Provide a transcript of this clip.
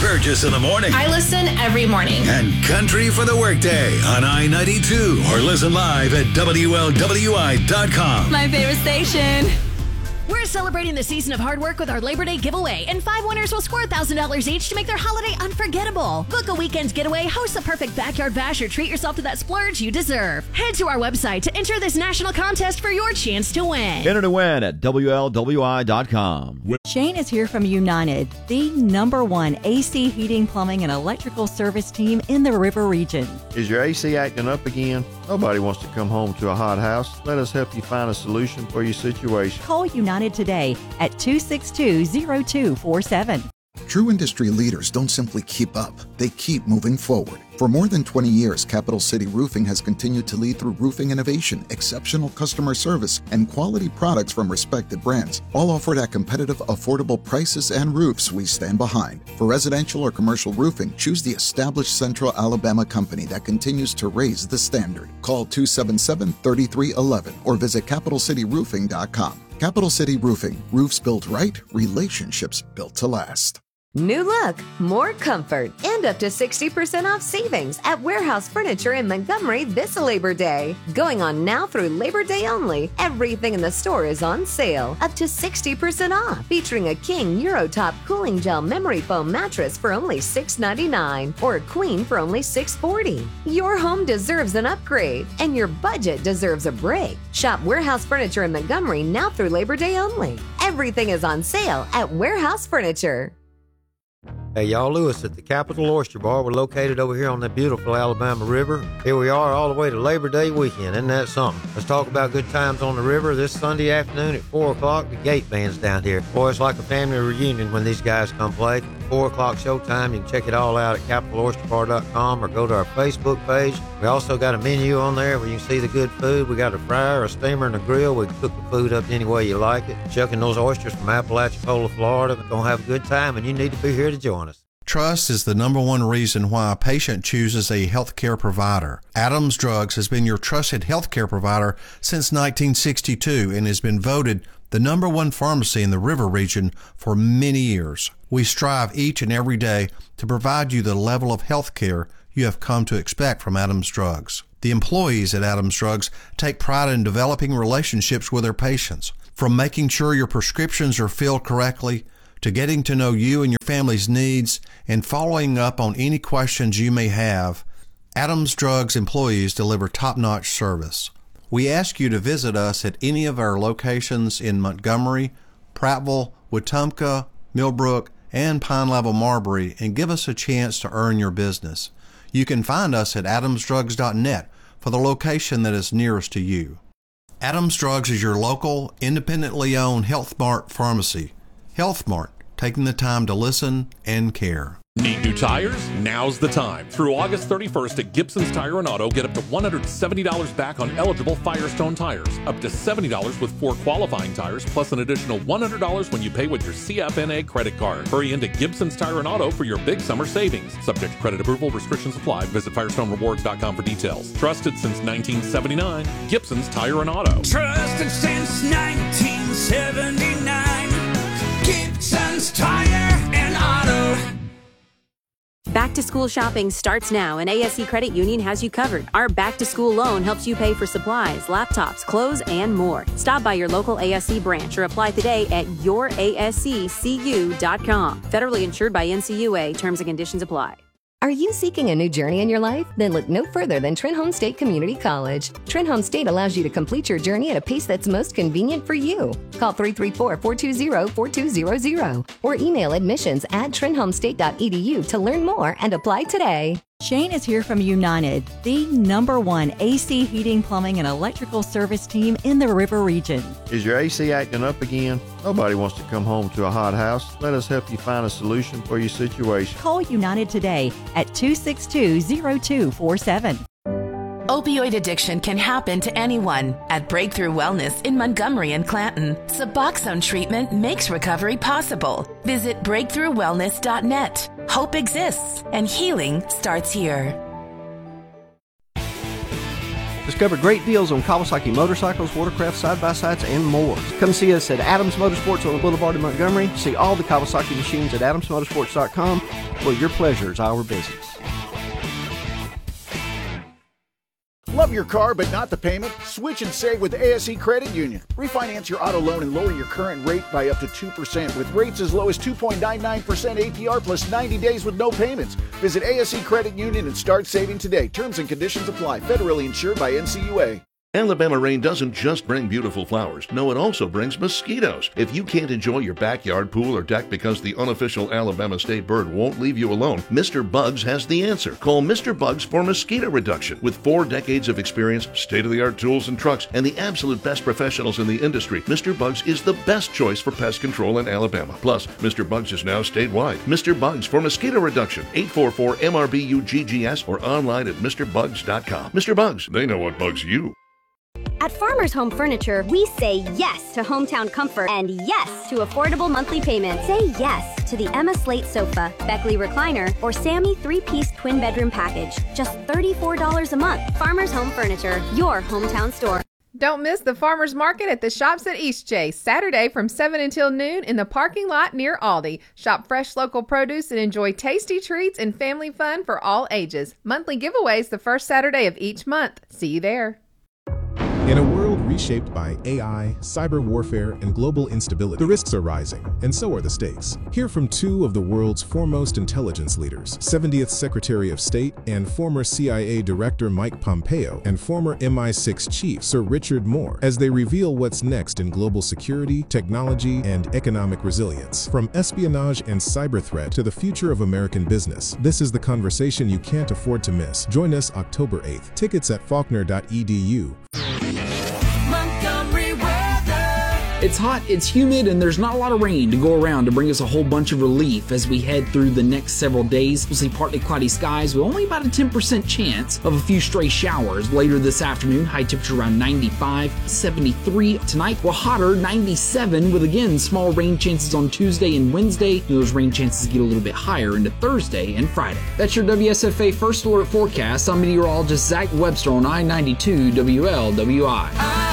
Burgess in the morning. I listen every morning. And Country for the Workday on I-92 or listen live at WLWI.com. My favorite station. We're celebrating the season of hard work with our Labor Day giveaway, and 5 winners will score $1,000 each to make their holiday unforgettable. Book a weekend getaway, host the perfect backyard bash, or treat yourself to that splurge you deserve. Head to our website to enter this national contest for your chance to win. Enter to win at WLWI.com. Shane is here from United, the #1 AC heating, plumbing, and electrical service team in the River region. Is your AC acting up again? Nobody wants to come home to a hot house. Let us help you find a solution for your situation. Call United today at 262-0247. True industry leaders don't simply keep up, they keep moving forward. For more than 20 years, Capital City Roofing has continued to lead through roofing innovation, exceptional customer service, and quality products from respected brands, all offered at competitive, affordable prices and roofs we stand behind. For residential or commercial roofing, choose the established Central Alabama company that continues to raise the standard. Call 277-3311 or visit CapitalCityRoofing.com. Capital City Roofing. Roofs built right, relationships built to last. New look, more comfort, and up to 60% off savings at Warehouse Furniture in Montgomery this Labor Day. Going on now through Labor Day only. Everything in the store is on sale, up to 60% off, featuring a King Eurotop Cooling Gel Memory Foam mattress for only $6.99 or a Queen for only $6.40. Your home deserves an upgrade, and your budget deserves a break. Shop Warehouse Furniture in Montgomery now through Labor Day only. Everything is on sale at Warehouse Furniture. Hey, y'all, Lewis at the Capitol Oyster Bar. We're located over here on the beautiful Alabama River. Here we are all the way to Labor Day weekend. Isn't that something? Let's talk about good times on the river this Sunday afternoon at 4 o'clock. The Gate Band's down here. Boy, it's like a family reunion when these guys come play. 4 o'clock showtime. You can check it all out at CapitolOysterBar.com or go to our Facebook page. We also got a menu on there where you can see the good food. We got a fryer, a steamer, and a grill. We can cook the food up any way you like it. Shucking those oysters from Apalachicola, Florida. We're going to have a good time, and you need to be here to join us. Trust is the #1 reason why a patient chooses a healthcare provider. Adams Drugs has been your trusted healthcare provider since 1962 and has been voted the #1 pharmacy in the River region for many years. We strive each and every day to provide you the level of healthcare you have come to expect from Adams Drugs. The employees at Adams Drugs take pride in developing relationships with their patients, from making sure your prescriptions are filled correctly to getting to know you and your family's needs and following up on any questions you may have. Adams Drugs employees deliver top-notch service. We ask you to visit us at any of our locations in Montgomery, Prattville, Wetumpka, Millbrook, and Pine Level Marbury and give us a chance to earn your business. You can find us at adamsdrugs.net for the location that is nearest to you. Adams Drugs is your local, independently owned Health Mart pharmacy. Health Mart, taking the time to listen and care. Need new tires? Now's the time. Through August 31st at Gibson's Tire and Auto, get up to $170 back on eligible Firestone tires. Up to $70 with 4 qualifying tires, plus an additional $100 when you pay with your CFNA credit card. Hurry into Gibson's Tire and Auto for your big summer savings. Subject to credit approval, restrictions apply. Visit FirestoneRewards.com for details. Trusted since 1979, Gibson's Tire and Auto. Trusted since 1979, Gibson's Tire and Auto. Back to school shopping starts now, and ASC Credit Union has you covered. Our back to school loan helps you pay for supplies, laptops, clothes, and more. Stop by your local ASC branch or apply today at yourasccu.com. Federally insured by NCUA. Terms and conditions apply. Are you seeking a new journey in your life? Then look no further than Trenholm State Community College. Trenholm State allows you to complete your journey at a pace that's most convenient for you. Call 334-420-4200 or email admissions@trenholmstate.edu to learn more and apply today. Shane is here from United, the #1 AC heating, plumbing, and electrical service team in the River region. Is your AC acting up again? Nobody wants to come home to a hot house. Let us help you find a solution for your situation. Call United today at 262-0247. Opioid addiction can happen to anyone. At Breakthrough Wellness in Montgomery and Clanton, Suboxone treatment makes recovery possible. Visit breakthroughwellness.net. Hope exists, and healing starts here. This Discover great deals on Kawasaki motorcycles, watercraft, side-by-sides, and more. Come see us at Adams Motorsports on the Boulevard in Montgomery. See all the Kawasaki machines at adamsmotorsports.com, where your pleasure is our business. Love your car but not the payment? Switch and save with ASE Credit Union. Refinance your auto loan and lower your current rate by up to 2% with rates as low as 2.99% APR plus 90 days with no payments. Visit ASE Credit Union and start saving today. Terms and conditions apply. Federally insured by NCUA. Alabama rain doesn't just bring beautiful flowers. No, it also brings mosquitoes. If you can't enjoy your backyard, pool, or deck because the unofficial Alabama state bird won't leave you alone, Mr. Bugs has the answer. Call Mr. Bugs for mosquito reduction. With 4 decades of experience, state-of-the-art tools and trucks, and the absolute best professionals in the industry, Mr. Bugs is the best choice for pest control in Alabama. Plus, Mr. Bugs is now statewide. Mr. Bugs for mosquito reduction. 844-MRBU-GGS or online at MrBugs.com. Mr. Bugs, they know what bugs you. At Farmers Home Furniture, we say yes to hometown comfort and yes to affordable monthly payments. Say yes to the Emma Slate sofa, Beckley recliner, or Sammy 3-piece twin bedroom package. Just $34 a month. Farmers Home Furniture, your hometown store. Don't miss the Farmers Market at the Shops at Eastchase, Saturday from 7 until noon in the parking lot near Aldi. Shop fresh local produce and enjoy tasty treats and family fun for all ages. Monthly giveaways the first Saturday of each month. See you there. In a world reshaped by AI, cyber warfare, and global instability, the risks are rising, and so are the stakes. Hear from 2 of the world's foremost intelligence leaders, 70th Secretary of State and former CIA Director Mike Pompeo, and former MI6 Chief Sir Richard Moore, as they reveal what's next in global security, technology, and economic resilience. From espionage and cyber threat to the future of American business, this is the conversation you can't afford to miss. Join us October 8th. Tickets at faulkner.edu. It's hot, it's humid, and there's not a lot of rain to go around to bring us a whole bunch of relief as we head through the next several days. We'll see partly cloudy skies with only about a 10% chance of a few stray showers later this afternoon. High temperature around 95, 73 tonight. We're hotter, 97, with again small rain chances on Tuesday and Wednesday. And those rain chances get a little bit higher into Thursday and Friday. That's your WSFA First Alert forecast. I'm meteorologist Zach Webster on I-92 WLWI.